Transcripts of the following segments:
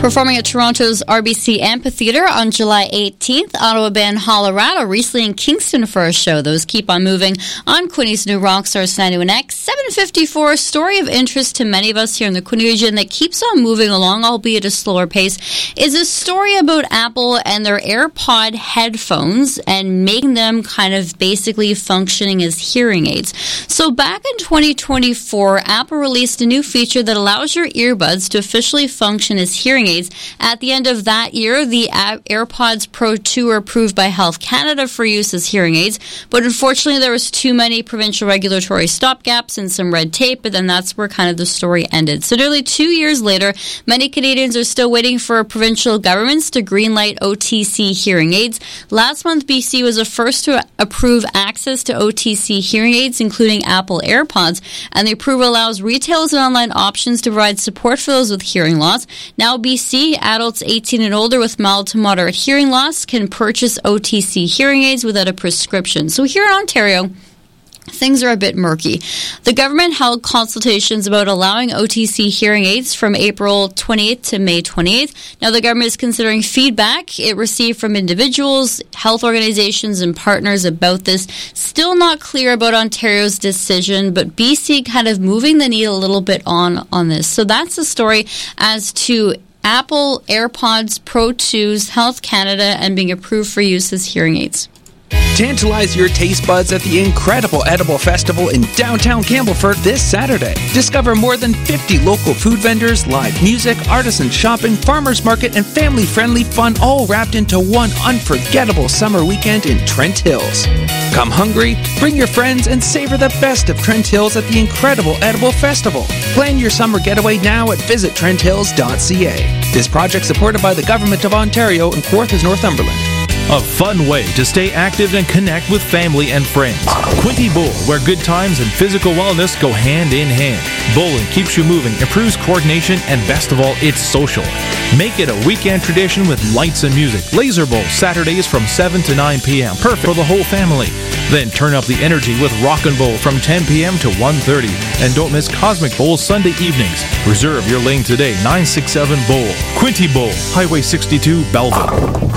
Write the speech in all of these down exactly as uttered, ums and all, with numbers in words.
Performing at Toronto's R B C Amphitheatre on July eighteenth, Ottawa band Hollerado recently in Kingston for a show. Those keep on moving on Quinny's new Rockstars ninety-one X. seven fifty-four, a story of interest to many of us here in the Quinny region that keeps on moving along, albeit at a slower pace, is a story about Apple and their AirPod headphones and making them kind of basically functioning as hearing aids. So back in twenty twenty-four, Apple released a new feature that allows your earbuds to officially function as hearing aids. At the end of that year, the AirPods Pro two were approved by Health Canada for use as hearing aids, but unfortunately there was too many provincial regulatory stopgaps and some red tape, but then that's where kind of the story ended. So nearly two years later, many Canadians are still waiting for provincial governments to greenlight O T C hearing aids. Last month, B C was the first to approve access to O T C hearing aids, including Apple AirPods, and the approval allows retailers and online options to provide support for those with hearing loss. Now, B C adults eighteen and older with mild to moderate hearing loss can purchase O T C hearing aids without a prescription. So here in Ontario, things are a bit murky. The government held consultations about allowing O T C hearing aids from April twenty-eighth to May twenty-eighth. Now, the government is considering feedback it received from individuals, health organizations, and partners about this. Still not clear about Ontario's decision, but B C kind of moving the needle a little bit on, on this. So that's the story as to Apple AirPods Pro two's, Health Canada, and being approved for use as hearing aids. Tantalize your taste buds at the incredible Edible Festival in downtown Campbellford this Saturday. Discover more than fifty local food vendors, live music, artisan shopping, farmers market, and family-friendly fun all wrapped into one unforgettable summer weekend in Trent Hills. Come hungry, bring your friends, and savor the best of Trent Hills at the incredible Edible Festival. Plan your summer getaway now at visit trent hills dot c a. This project supported by the Government of Ontario and Kawarthas, Northumberland. A fun way to stay active and connect with family and friends. Quinte Bowl, where good times and physical wellness go hand in hand. Bowling keeps you moving, improves coordination, and best of all, it's social. Make it a weekend tradition with lights and music. Laser Bowl, Saturdays from seven to nine p.m. Perfect for the whole family. Then turn up the energy with Rockin' Bowl from ten p.m. to one thirty. And don't miss Cosmic Bowl Sunday evenings. Reserve your lane today, nine six seven Bowl. Quinte Bowl, Highway sixty-two, Belleville.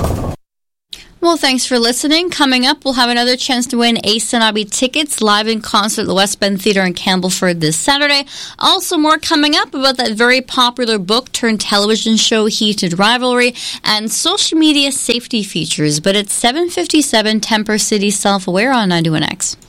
Well, thanks for listening. Coming up, we'll have another chance to win Ace and Abby tickets live in concert at the West Bend Theatre in Campbellford this Saturday. Also, more coming up about that very popular book turned television show Heated Rivalry and social media safety features. But it's seven fifty-seven, Temper City Self-Aware on ninety-one X.